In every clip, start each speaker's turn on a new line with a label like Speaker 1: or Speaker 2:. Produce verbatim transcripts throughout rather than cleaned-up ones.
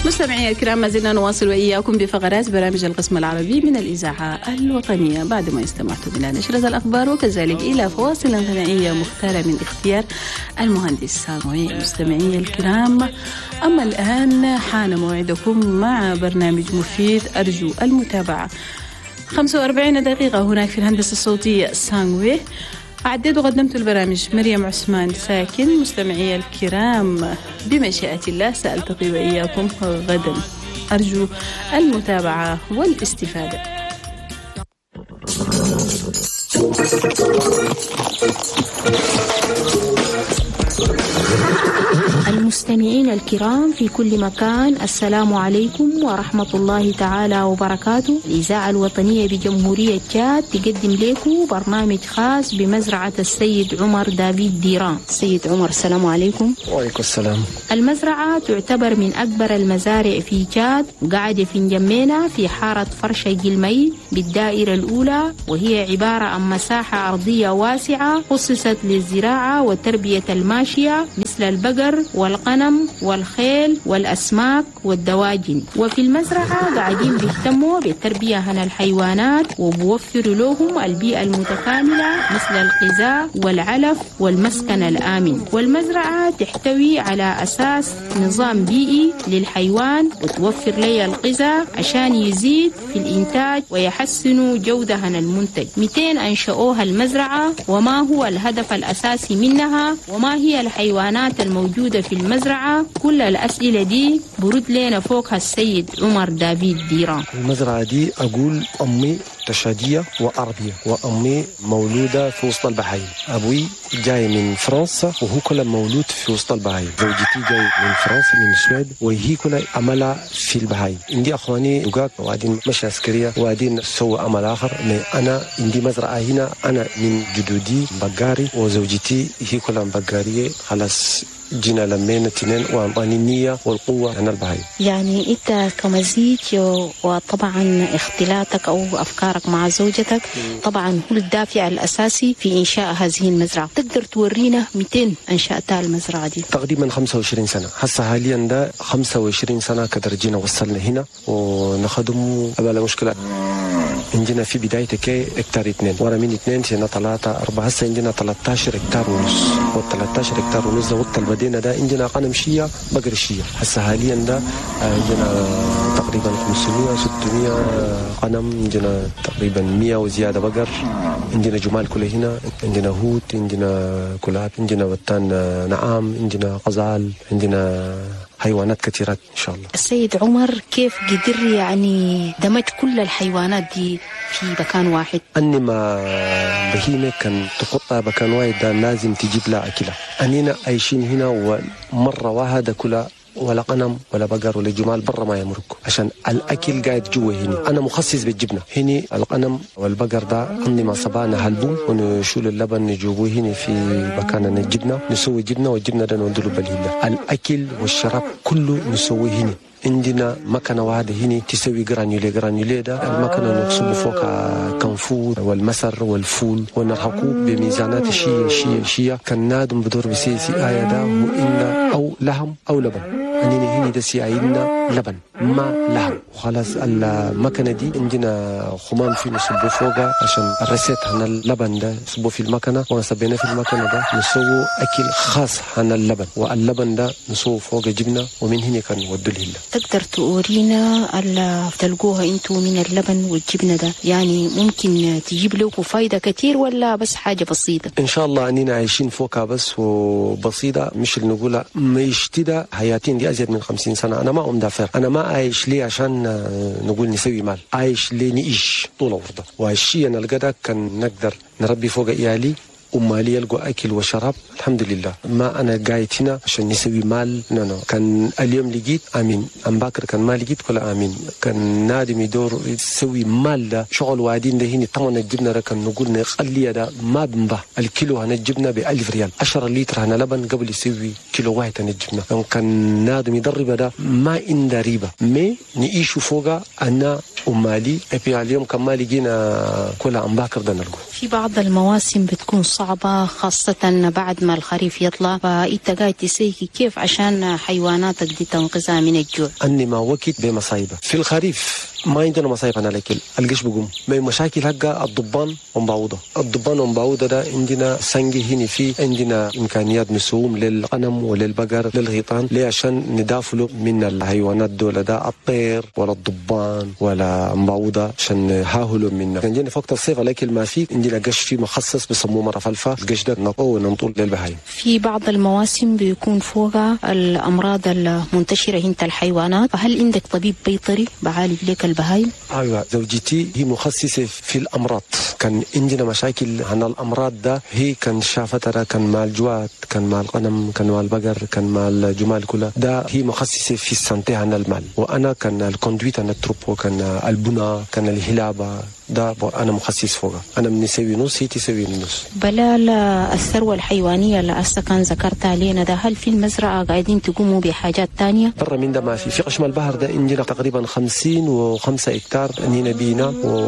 Speaker 1: مستمعينا الكرام، ما زلنا نواصل وإياكم بفقرات برامج القسم العربي من الإذاعة الوطنية. بعد ما استمعتم إلى نشرة الأخبار وكذلك إلى فواصل غنائية مختارة من اختيار المهندس ساموي. مستمعي الكرام، أما الآن حان موعدكم مع برنامج مفيد، أرجو المتابعة. خمسة وأربعين دقيقة هناك في الهندسة الصوتية سانغوي. أعدد وقدمت البرامج مريم عثمان ساكن. مستمعي الكرام، بمشيئة الله سألتقي وإياكم غدا، أرجو المتابعة والاستفادة.
Speaker 2: المستمعين الكرام في كل مكان، السلام عليكم ورحمة الله تعالى وبركاته. الإذاعة الوطنية بجمهورية تشاد تقدم لكم برنامج خاص بمزرعة السيد عمر دافيد ديران. السيد عمر، السلام عليكم.
Speaker 3: وعليكم السلام.
Speaker 2: المزرعة تعتبر من أكبر المزارع في تشاد، وقاعدة في نجمينا في حارة فرشة جلمي بالدائرة الأولى، وهي عبارة عن مساحة أرضية واسعة خصصت للزراعة وتربية الماشية مثل البقر والغنم والخيل والأسماك والدواجن. وفي المزرعة قاعدين بيهتموا بالتربية عن الحيوانات وبوفروا لهم البيئة المتكاملة مثل الغذاء والعلف والمسكن الآمن. والمزرعة تحتوي على أساس نظام بيئي للحيوان وتوفر لي الغذاء عشان يزيد في الإنتاج ويحسنوا جودة عن المنتج. مئتين أنشأوها المزرعة، وما هو الهدف الأساسي منها، وما هي الحيوانات الموجودة في المزرعة؟ كل الأسئلة دي برد لنا فوقها السيد عمر دافيد ديران.
Speaker 3: المزرعة دي أقول أمي تشادية وعربية، وأمي مولودة في وسط البحايم. أبوي جاي من فرنسا وهو كله مولود في وسط البحايم. زوجتي جاي من فرنسا من السويد وهي كلها عملها في البحايم. عندي أخواني دقاق وقاعدين مش عسكرية وقاعدين سووا عمل آخر. أنا عندي مزرعة هنا، أنا من جدودي بقاري وزوجتي هي كلها بقارية. خلاص جينا لمينا اثنين وأعطاني النية والقوة عن البهايم.
Speaker 2: يعني أنت كمزيج وطبعا اختلاطك أو أفكارك مع زوجتك طبعا هو الدافع الأساسي في إنشاء هذه المزرعة. تقدر تورينا مئتين أنشأتها المزرعة دي؟
Speaker 3: تقريبا خمسة وعشرين سنة هسه حاليا، ده خمسة وعشرين سنة كدر جينا وصلنا هنا ونخدم بلا مشكلة. عندنا في بدايتك هكتار اثنين، ورا من اثنين سنة ثلاثة أربعة، هسه عندنا ثلاثة عشر هكتار ونص، وال13 هكتار ونص ده وقت البدينا ده عندنا غنم شية بقر شية. هسه حاليا ده عندنا تقريبا خمسمية ستمية غنم، عندنا تقريبا مية وزيادة بقر، عندنا جمال كله هنا، عندنا هوت، عندنا كلاب، عندنا وتان نعام، عندنا غزال، عندنا حيوانات كثيرات إن شاء الله.
Speaker 2: السيد عمر، كيف قدر يعني دمج كل الحيوانات دي في مكان واحد؟
Speaker 3: أني ما بهيمة كان تحطها مكان واحد ده لازم تجيب لها أكلها. أننا عايشين هنا ومرة واحدة كلها ولا غنم ولا بقر ولا جمال برا ما يمرق، عشان الأكل قاعد جوا هنا. أنا مخصص بالجبنة هنا، الغنم والبقر ده عندي ما صبانا هلبون ونشول اللبن نجوبوه هنا في مكاننا الجبنة، نسوي جبنة والجبنة ده ندلو بالهلا. الأكل والشراب كله نسوي هنا. عندنا مكنة واحدة هنا تسوي جرانيولي. جرانيولي ده المكنة نصب فوق كنفور والمسر والفول ونرحقه بميزانات شيء شيء شيء. كان نادم بدور بسيسي آية ده وإن أو لحم أو لبن. أننا هنا ده سيعيدنا لبن ما لحم. وخلاص المكنة دي عندنا خمام في نصب فوقها عشان الرسيت عن اللبن ده نصبه في المكنة، ونصبينا في المكنة ده نسوي أكل خاص عن اللبن، واللبن ده نسوي فوق جبنة، ومن هنا كان ودوا الهلا.
Speaker 2: تقدر تورينا اللي تلقوها انتو من اللبن والجبنة ده، يعني ممكن تجيب لكم فايدة كتير ولا بس حاجة بسيطة؟
Speaker 3: إن شاء الله أننا عايشين فوقها بس وبسيطة، مش اللي نقولها مشتدة. حياتين دي أزيد من خمسين سنة. أنا ما أمدافع، أنا ما عايش ليه عشان نقول نسوي مال، عايش ليه نعيش طول عمرنا. والشيء أنا لقيته كان نقدر نربي فوق إيالي ومالي يلقوا أكل وشراب الحمد لله. ما أنا قاعد هنا عشان نسوي مال، نو كان اليوم لقيت آمين، أم باكر كان ما لقيت كلا آمين. كان نادم يدور يسوي مال ده شغل وادين ده هنا. طبعا الجبنة ده كان نقول نقلية ده ما بنبه الكيلو هنا الجبنة بألف ريال، عشرة لتر هنا لبن قبل يسوي كيلو واحد هنا الجبنة. كان نادم يدرب ده ما إن ريبة ما نعيش فوقها أنا أمالي أبي اليوم كمان لقينا كل عم باكر ده نلقو.
Speaker 2: في بعض المواسم بتكون صعبة خاصة بعد ما الخريف يطلع، فأنت قاعد تسيكي كيف عشان حيواناتك دي تنقذها من الجوع؟
Speaker 3: أني ما وقت بمصايبة في الخريف ما عندنا مصايب أنا لكن القش بقوم ما مشاكل هجا الضبان ومبعوضة. الضبان ومبعوضة ده عندنا سنجي هنا في عندنا إمكانيات نسوم للغنم وللبقر للغيطان ليه عشان ندافلوا من الحيوانات دول ده الطير ولا الضبان ولا مبعوضة عشان نهاهلوا منه. عندنا في وقت الصيف لكن ما في عندنا قش فيه مخصص بسموه مرة فلفة القش ده نقوه وننطول للبهايم.
Speaker 2: في بعض المواسم بيكون فوقها الأمراض المنتشرة هنا الحيوانات، فهل عندك طبيب بيطري بعالج لك البهايم؟
Speaker 3: ايوه زوجتي هي مخصصه في الامراض، كان عندنا مشاكل عن الامراض ده هي كان شافتها كان مع الجوات كان مع الغنم كان مع البقر كان مع الجمال كلها ده هي مخصصه في السنتي عن المال، وانا كان الكوندويت عن التروبو كان البنا كان الهلابه ده انا مخصص فوقها. انا بنسوي نص هي تسوي نص.
Speaker 2: بلال الثروه الحيوانيه اللي هسه كان ذكرتها علينا ده، هل في المزرعه قاعدين تقوموا بحاجات تانية؟
Speaker 3: برا من ده ما في. في قشم البحر ده عندنا تقريبا خمسين وخمسة هكتار انينا بينا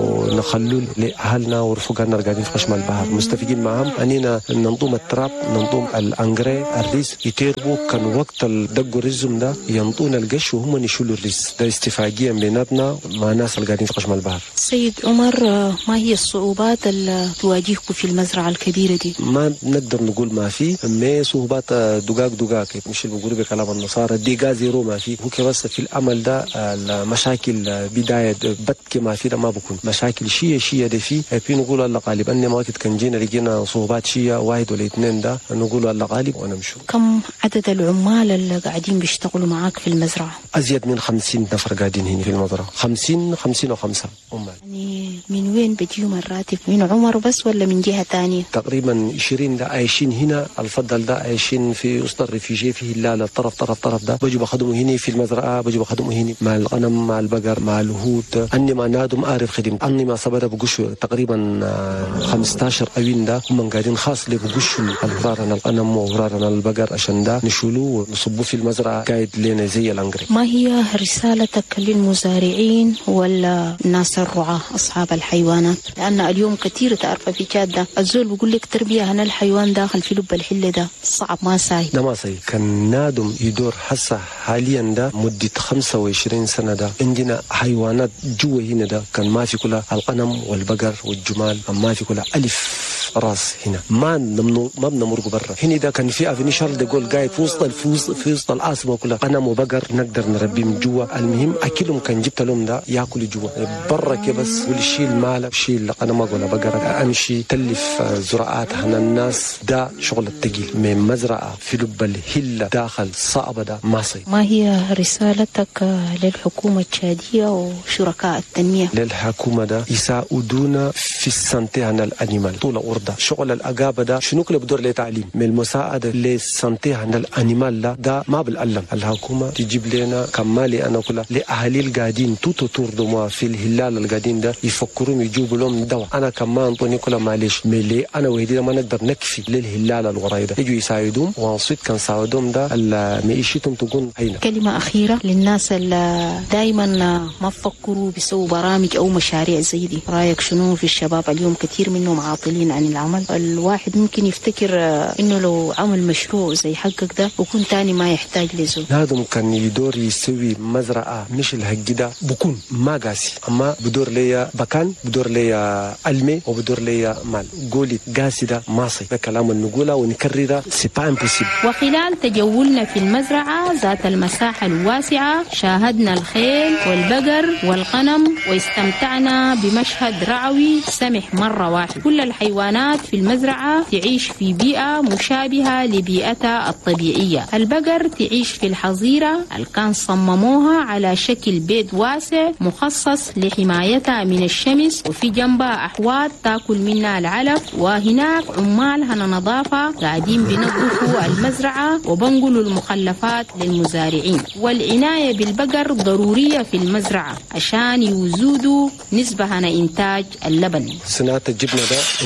Speaker 3: ونخلوا لاهلنا ورفقاتنا قاعدين في قشم البحر مستفيدين معهم. انينا ننظم التراب ننظم الانجري الريس يتربوا كان وقت الدق الرزم ده ينطون القش وهم يشيلوا الريس ده استفاقيه بيناتنا مع الناس اللي قاعدين في قشم البحر.
Speaker 2: سيد عمر ما هي الصعوبات اللي تواجهكم في المزرعة الكبيرة دي؟
Speaker 3: ما نقدر نقول ما في، ما صعوبات دقاق دقاق مش اللي بيقولوا بكلام النصارى دقيقة زيرو ما في. هو بس في الأمل ده المشاكل بداية بت ما في ده ما بكون مشاكل شيء شيء ده في. في نقول الله غالب أني ما وقت كان جينا لقينا صعوبات شيء واحد ولا اثنين ده نقول الله غالب ونمشوا.
Speaker 2: كم عدد العمال اللي قاعدين بيشتغلوا معاك في المزرعة؟
Speaker 3: أزيد من خمسين نفر قاعدين هنا في المزرعة. خمسين خمسين وخمسة عمال.
Speaker 2: يعني من وين بيجيهم الراتب؟ من عمر بس ولا من جهة تانية؟
Speaker 3: تقريبا عشرين ده عايشين هنا، الفضل ده عايشين في وسط الريفيجي في هلال الطرف طرف طرف ده بيجوا بخدموا هنا في المزرعة بيجوا بخدموا هنا مع الغنم مع البقر مع الهود. أني ما نادم أعرف خدم أني ما صبر بقشوا تقريبا خمستاشر أوين ده هم قاعدين خاص اللي بقشوا الهرارنا الغنم وهرارنا البقر عشان ده نشيلوه ونصبوه في المزرعة قاعد لنا زي الأنجري.
Speaker 2: ما هي رسالتك للمزارعين ولا الناس الرعاة أصحاب الحيوانات؟ لأن اليوم كثير تعرف في جادة الزول بيقول لك تربية هنا الحيوان داخل في لب الحلة ده صعب ما ساي.
Speaker 3: ده ما ساي. كان نادم يدور حسه حاليا ده مدة خمسة وعشرين سنة ده عندنا حيوانات جوا هنا ده كان ما في كلها الغنم والبقر والجمال ما في كلها ألف راس هنا ما نمنو ما بنمرق برا. هنا ده كان في افني شارل دي جول قاعد في وسط الفوز في وسط العاصمة كلها غنم وبقر نقدر نربيهم جوا. المهم أكلهم كان جبت لهم ده ياكل جوا برا كي بس والشيل ماله شيل غنم ولا بقرة امشي تلف زراعات هنا الناس ده شغل التقيل من مزرعة في لب الهلة داخل صعبة ده ما صي.
Speaker 2: ما هي رسالتك للحكومة التشادية وشركاء التنمية؟
Speaker 3: للحكومة ده يساعدونا في السنتي عن الانيمال طول أورده شغل الأقابة ده شنو كله بدور لتعليم من المساعدة للسنتي عن الانيمال ده ده ما بالألم. الحكومة تجيب لنا كمالي أنا كلها لأهالي القاعدين توتو تور دوما في الهلال القاعدين ده يفكرون يجيبوا لهم دواء. أنا كمان طوني كلها معلش ملي أنا وهدي ما نقدر نكفي للهلال الوراي ده يجوا يساعدهم وانصيت كان ساعدهم ده معيشتهم تكون هينة.
Speaker 2: كلمة أخيرة للناس اللي دايما ما فكروا بيسووا برامج أو مشاريع زي دي، رأيك شنو في الشباب اليوم؟ كثير منهم عاطلين عن العمل. الواحد ممكن يفتكر إنه لو عمل مشروع زي حقك ده وكون تاني ما يحتاج لزول.
Speaker 3: هذا كان يدور يسوي مزرعة مش الهج ده بكون ما قاسي أما بدور ليا بكان بدور ليا علمي وبدور ليا مال قولي قاسي ده ماصي ده كلام نقوله ونكرره سيبا امبوسيبل.
Speaker 2: وخلال تجولنا في المزرعة ذات المساحة الواسعة شاهدنا الخيل والبقر والغنم واستمتعنا بمشهد رعوي سمح مرة واحد. كل الحيوانات في المزرعة تعيش في بيئة مشابهة لبيئتها الطبيعية. البقر تعيش في الحظيرة اللي كان صمموها على شكل بيت واسع مخصص لحمايتها من الشمس وفي جنبها أحواض تاكل منها العلف. وهناك عمال هنا نظافة قاعدين بينظفوا المزرعة وبنقلوا المخلفات للمزارعين. والعناية بالبقر ضرورية في المزرعة عشان يزودوا نسبة هنا إنتاج اللبن.
Speaker 3: صناعة الجبنة ده عندنا لبن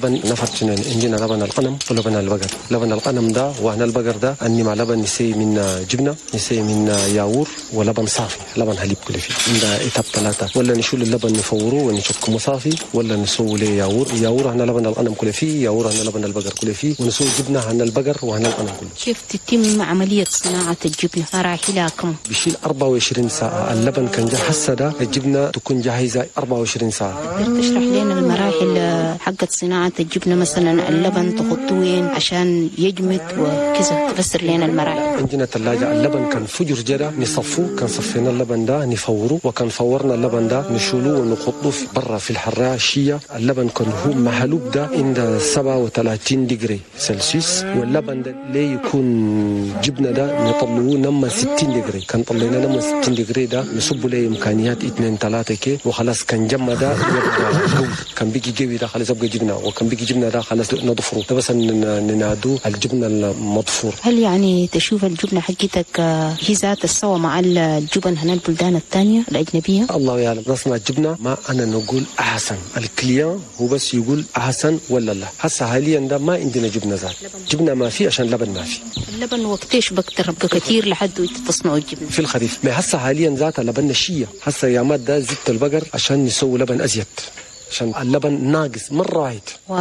Speaker 3: لبن نفر جنين عندنا لبن الغنم ولبن البقر. لبن الغنم ده وهنا البقر ده أني مع لبن نسي من جبنة نسي من ياور ولبن صافي لبن حليب كله فيه. عندنا إتاب ثلاثة ولا نشيل اللبن نفوره ونشكمه صافي ولا نسوي له ياور. ياور هنا لبن الغنم كله فيه ياور هنا لبن البقر كله فيه ونسوي جبنة هنا البقر وهنا الغنم كله.
Speaker 2: كيف تتم عملية صناعة الجبنة؟ مراحلها كم؟
Speaker 3: بيشيل أربعة وعشرين ساعة. اللبن كان جاهز هسه ده الجبنة تكون جاهزة أربعة وعشرين ساعة.
Speaker 2: تقدر تشرح لنا المراحل حقت صناعة الجبنة؟ مثلا اللبن تحطوه وين عشان يجمد وكذا، تفسر لنا المراحل.
Speaker 3: عندنا ثلاجة اللبن كان فجر جدا نصفوه، كان صفينا اللبن ده نفوره، وكان فورنا اللبن ده نشيلوه ونحطوه في برا في الحرارة الشية. اللبن كان هو محلوب ده عند سبعة وثلاثين درجة سلسيوس، واللبن ده ليه يكون جبنة ده نطلعوه نما ستين درجة. كان طلعنا نما ستين درجة ده نصب له إمكانيات اثنين ثلاثة كي وخلاص كان جمع ده يبقى قوي. كان بيجي قوي ده خلاص يبقى جبنة، وكان بيجي جبنة ده خلاص نضفره ده بس ننادوه الجبنة المضفور.
Speaker 2: هل يعني تشوف الجبنة حقتك هي ذات السوا مع الجبن هنا البلدان الثانية الأجنبية؟
Speaker 3: الله يعلم. نصنع الجبنة ما أنا نقول أحسن، الكليان هو بس يقول أحسن ولا لا. هسه حاليا ده ما عندنا جبنة ذات، جبنة ما في عشان لبن ما في.
Speaker 2: اللبن وقتيش بقترب كثير لحد تصنعوا الجبنة؟
Speaker 3: في الخريف. ما هسه حاليا ذات لبن الشية. هسه يا مات ده زبط البقر عشان نسوي لبن أزيد عشان اللبن ناقص مرة واحد.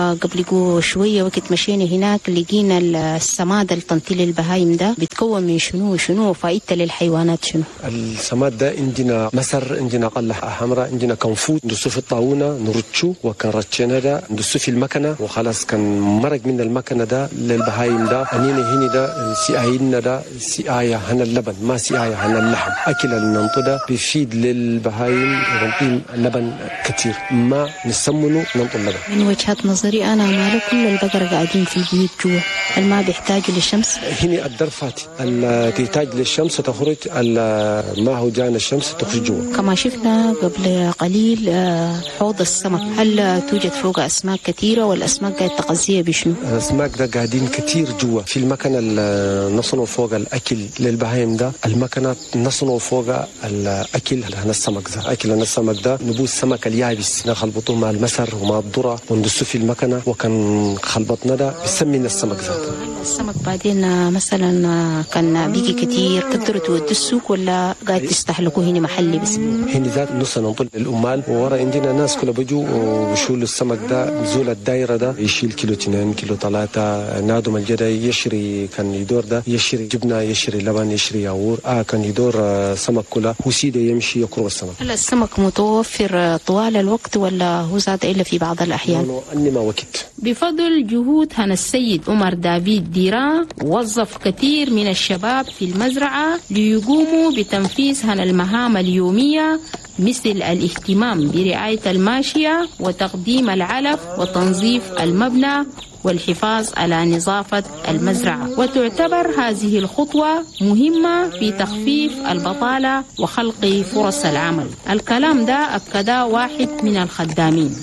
Speaker 2: وقبل شوية وقت مشينا هناك لقينا السماد التنطيل البهايم ده بيتكون من شنو شنو فائدته للحيوانات شنو؟
Speaker 3: السماد ده عندنا مسر، عندنا قلة حمراء، عندنا كنفوت ندسه في الطاونة نرتشو، وكان رتشنا ده ندسه في المكنة وخلاص كان مرق من المكنة ده للبهايم ده. أنينا هنا ده سقاينا ده سقاية هنا اللبن ما سقاية هنا اللحم. أكل الننطو ده بيفيد للبهايم ينطين اللبن كتير ما نسمنه ننطو اللبن.
Speaker 2: من وجهة نظري أنا ماله كل البقر قاعدين في البيوت جوا، هل ما بيحتاجوا للشمس؟
Speaker 3: هنا الدرفات اللي تحتاج للشمس تخرج، ما هو جانا الشمس تخرج جوا.
Speaker 2: كما شفنا قبل قليل حوض السمك، هل توجد فوق أسماك كثيرة والأسماك قاعد تغذيها بشنو؟
Speaker 3: الأسماك ده قاعدين كثير جوا في المكنة اللي نصنوا فوق الأكل للبهايم ده. المكنة نصنوا فوق الأكل هنا السمك ده. أكل هنا السمك ده نبوس السمك اليابس نخلبطه مع المسر ومع الذرة وندسه في المكنة، وكان خلبطنا ده بيسمينا السمك ذاته.
Speaker 2: السمك بعدين مثلا كان بيجي كتير تقدروا تودوا السوق ولا قاعد تستهلكوه هنا محلي بس؟
Speaker 3: هنا ذات نص ننطل الأمال، وورا عندنا ناس كله بيجوا وبيشيلوا السمك ده زول الدايرة ده يشيل كيلو اثنين كيلو ثلاثة. نادم الجدا يشري كان يدور ده يشري جبنة يشري لبن يشري ياور. آه كان يدور سمك كله هو سيده يمشي يقرب السمك.
Speaker 2: هل السمك متوفر طوال الوقت ولا هو زاد إلا في بعض الأحيان؟
Speaker 3: أني ما وقت.
Speaker 2: بفضل جهود هنا السيد عمر دافيد ديران وظف كثير من الشباب في المزرعة ليقوموا بتنفيذ هنا المهام اليومية مثل الاهتمام برعاية الماشية وتقديم العلف وتنظيف المبنى والحفاظ على نظافة المزرعة. وتعتبر هذه الخطوة مهمة في تخفيف البطالة وخلق فرص العمل. الكلام ده أكده واحد من الخدامين.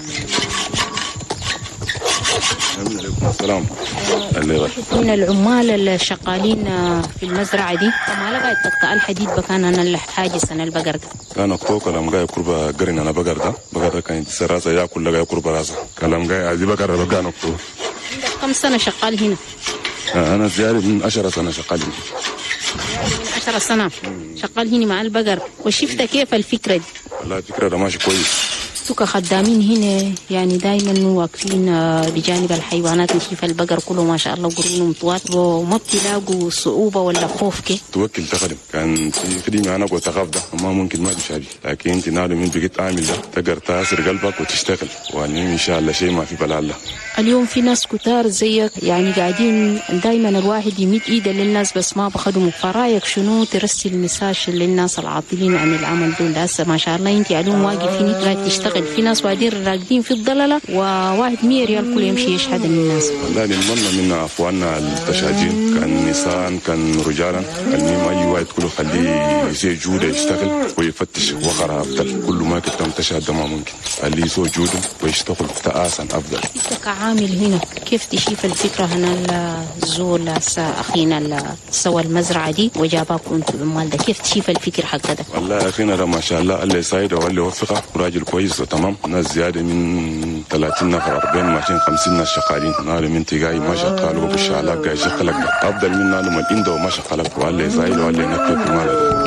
Speaker 4: السلام.
Speaker 2: من العمال الشغالين في المزرعة دي كما لقيت تقطع الحديد بكان أنا الحاجس أنا البقر ده.
Speaker 4: كان أكتو كلام جاي قرب قرن أنا بقر ده بقر ده كان سراسة يا كل جاي قرب راسه كلام جاي عادي بقر ده كان أكتو.
Speaker 2: كم سنة شغال هنا؟
Speaker 4: أنا زيادة من عشرة سنة شغال هنا.
Speaker 2: عشرة سنة شغال هنا مع البقر. وشفت كيف الفكرة دي؟
Speaker 4: والله الفكرة ده ماشي كويس.
Speaker 2: كخدامين هنا يعني دايما واقفين بجانب الحيوانات. نشوف البقر كله ما شاء الله قرونهم طوال وما بتلاقوا صعوبة ولا خوف كيف؟
Speaker 4: توكل تخدم. كان في خدمة أنا قلت أخاف ده ما ممكن ما تشابه، لكن أنت نادم من بقيت أعمل ده تقدر تأثر قلبك وتشتغل، وأني إن شاء الله شيء ما في بلا الله.
Speaker 2: اليوم في ناس كتار زيك يعني قاعدين دايما الواحد يمد إيده للناس بس ما بخدموا. فرايك شنو ترسل مساج للناس العاطلين عن العمل دول؟ هسه ما شاء الله أنت علوم واقفين قاعد تشتغل. في ناس بعدين راقدين في الضلالة وواحد مية ريال كل يمشي يشحد من الناس.
Speaker 4: والله نتمنى من أخواننا التشاجين كان نساء كان رجالا المهم أي واحد كله خليه يسوي جوده يشتغل ويفتش وخرها أفضل. كل ما كنت متشاهد ما ممكن خليه يسوي جوده ويشتغل تأسا أفضل.
Speaker 2: أنت كعامل هنا كيف تشوف الفكرة هنا الزول أخينا سوى المزرعة دي وجاباكم أنتم عمال ده كيف تشوف الفكرة حق ده؟
Speaker 4: والله أخينا ده ما شاء الله الله يساعده والله يوفقه راجل كويس كويسة تمام. ناس زيادة من ثلاثين نفر أربعين ماشين خمسين ناس شغالين. نال من تجاي ما شغال وابو الشعلاق جاي شغالك أفضل من نال من إندو ما شغالك ولا زايل ولا نكت ماله.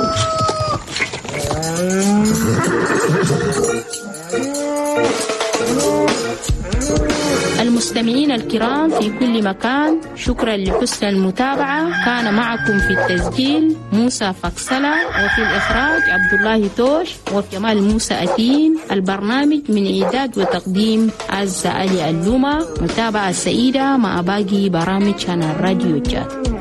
Speaker 2: المستمعين الكرام في كل مكان، شكرا لحسن المتابعة. كان معكم في التسجيل موسى فكسلة، وفي الإخراج عبد الله توش وجمال موسى أتين. البرنامج من إعداد وتقديم عزة علي اللومة. متابعة سعيدة مع باقي برامج عن الراديو جات.